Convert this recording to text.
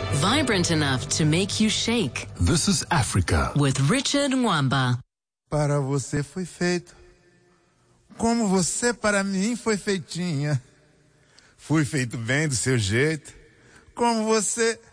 Vibrant enough to make you shake. This is Africa. With Richard Mwamba. Para você foi feito, como você para mim foi feitinha. Fui feito bem do seu jeito, como você